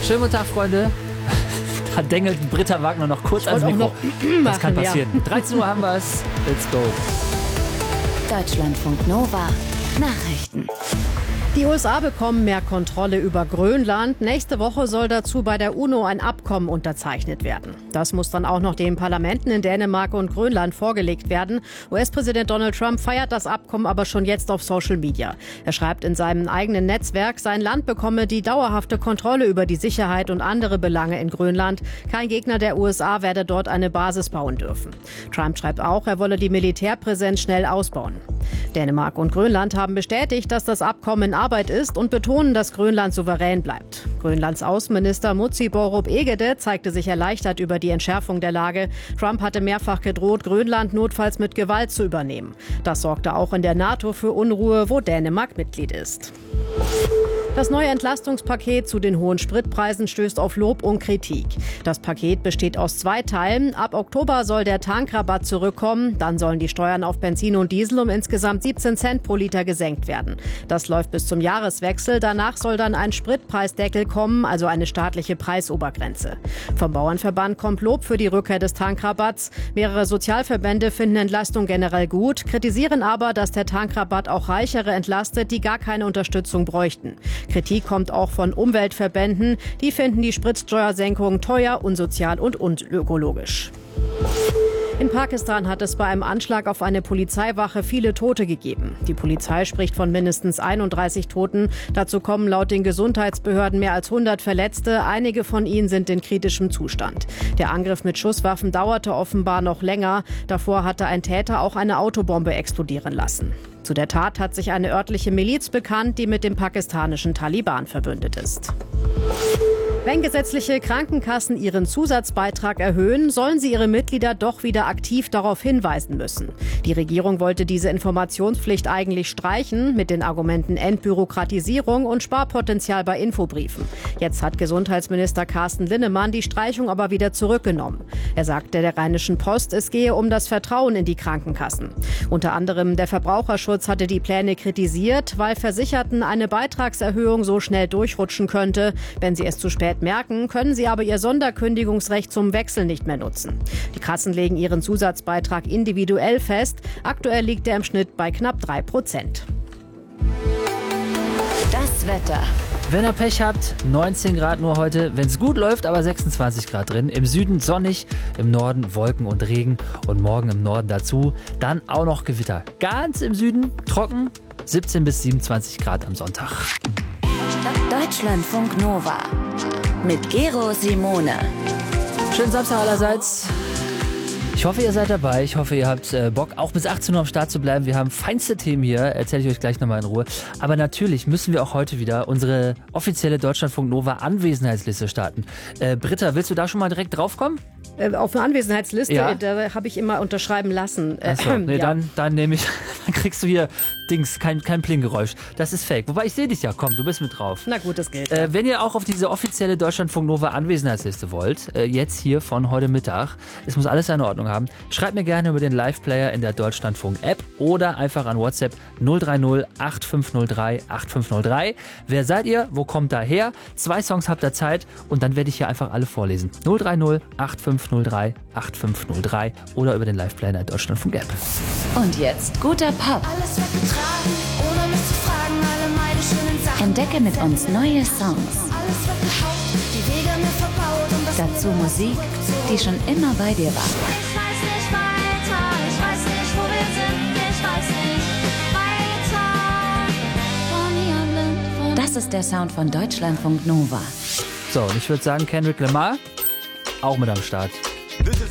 Schönen guten Tag, Freunde. Da dengelt Britta Wagner noch kurz ans Mikro. Das kann passieren. 13 Uhr haben wir es. Let's go. Deutschlandfunk Nova. Nachrichten. Die USA bekommen mehr Kontrolle über Grönland. Nächste Woche soll dazu bei der UNO ein Abkommen unterzeichnet werden. Das muss dann auch noch den Parlamenten in Dänemark und Grönland vorgelegt werden. US-Präsident Donald Trump feiert das Abkommen aber schon jetzt auf Social Media. Er schreibt in seinem eigenen Netzwerk, sein Land bekomme die dauerhafte Kontrolle über die Sicherheit und andere Belange in Grönland. Kein Gegner der USA werde dort eine Basis bauen dürfen. Trump schreibt auch, er wolle die Militärpräsenz schnell ausbauen. Dänemark und Grönland haben bestätigt, dass das Abkommen in Arbeit ist und betonen, dass Grönland souverän bleibt. Grönlands Außenminister Mutsi Borup Egede zeigte sich erleichtert über die Entschärfung der Lage. Trump hatte mehrfach gedroht, Grönland notfalls mit Gewalt zu übernehmen. Das sorgte auch in der NATO für Unruhe, wo Dänemark Mitglied ist. Das neue Entlastungspaket zu den hohen Spritpreisen stößt auf Lob und Kritik. Das Paket besteht aus 2 Teilen. Ab Oktober soll der Tankrabatt zurückkommen. Dann sollen die Steuern auf Benzin und Diesel um insgesamt 17 Cent pro Liter gesenkt werden. Das läuft bis zum Jahreswechsel. Danach soll dann ein Spritpreisdeckel kommen, also eine staatliche Preisobergrenze. Vom Bauernverband kommt Lob für die Rückkehr des Tankrabatts. Mehrere Sozialverbände finden Entlastung generell gut, kritisieren aber, dass der Tankrabatt auch Reichere entlastet, die gar keine Unterstützung bräuchten. Kritik kommt auch von Umweltverbänden. Die finden die Spritsteuersenkung teuer, unsozial und unökologisch. In Pakistan hat es bei einem Anschlag auf eine Polizeiwache viele Tote gegeben. Die Polizei spricht von mindestens 31 Toten. Dazu kommen laut den Gesundheitsbehörden mehr als 100 Verletzte. Einige von ihnen sind in kritischem Zustand. Der Angriff mit Schusswaffen dauerte offenbar noch länger. Davor hatte ein Täter auch eine Autobombe explodieren lassen. Zu der Tat hat sich eine örtliche Miliz bekannt, die mit dem pakistanischen Taliban verbündet ist. Wenn gesetzliche Krankenkassen ihren Zusatzbeitrag erhöhen, sollen sie ihre Mitglieder doch wieder aktiv darauf hinweisen müssen. Die Regierung wollte diese Informationspflicht eigentlich streichen, mit den Argumenten Entbürokratisierung und Sparpotenzial bei Infobriefen. Jetzt hat Gesundheitsminister Carsten Linnemann die Streichung aber wieder zurückgenommen. Er sagte der Rheinischen Post, es gehe um das Vertrauen in die Krankenkassen. Unter anderem der Verbraucherschutz hatte die Pläne kritisiert, weil Versicherten eine Beitragserhöhung so schnell durchrutschen könnte. Wenn sie es zu spät merken, können sie aber ihr Sonderkündigungsrecht zum Wechsel nicht mehr nutzen. Die Kassen legen ihren Zusatzbeitrag individuell fest. Aktuell liegt er im Schnitt bei knapp 3%. Das Wetter. Wenn ihr Pech habt, 19 Grad nur heute. Wenn es gut läuft, aber 26 Grad drin. Im Süden sonnig, im Norden Wolken und Regen und morgen im Norden dazu. Dann auch noch Gewitter. Ganz im Süden trocken, 17 bis 27 Grad am Sonntag. Deutschlandfunk Nova. Mit Gero Simone. Schönen Samstag allerseits. Ich hoffe, ihr seid dabei. Ich hoffe, ihr habt Bock, auch bis 18 Uhr am Start zu bleiben. Wir haben feinste Themen hier. Erzähle ich euch gleich nochmal in Ruhe. Aber natürlich müssen wir auch heute wieder unsere offizielle Deutschlandfunk Nova Anwesenheitsliste starten. Britta, willst du da schon mal direkt draufkommen? Auf eine Anwesenheitsliste, Ja. Da habe ich immer unterschreiben lassen. Achso, nee, ja. dann nehme ich, dann kriegst du hier Dings, kein Pling-Geräusch. Das ist fake. Wobei, ich sehe dich ja. Komm, du bist mit drauf. Na gut, das geht. Wenn ihr auch auf diese offizielle Deutschlandfunk Nova Anwesenheitsliste wollt, jetzt hier von heute Mittag, es muss alles seine Ordnung haben, schreibt mir gerne über den Live-Player in der Deutschlandfunk-App oder einfach an WhatsApp 030 8503 8503. Wer seid ihr? Wo kommt da her? 2 Songs habt ihr Zeit und dann werde ich hier einfach alle vorlesen. 030 8503 8503 oder über den Live-Player in der Deutschlandfunk-App. Und jetzt guter Pop. Alles weggetragen, ohne mich zu fragen, alle meine schönen Sachen. Entdecke mit uns neue Songs. Alles weggehaucht, die Wege mir verbaut und das Dazu Musik, die schon immer bei dir war. Ich weiß nicht weiter, ich weiß nicht, wo wir sind, ich weiß nicht weiter. Von hier blind, von Das ist der Sound von Deutschlandfunk Nova. So, und ich würde sagen, Kendrick Lamar auch mit am Start.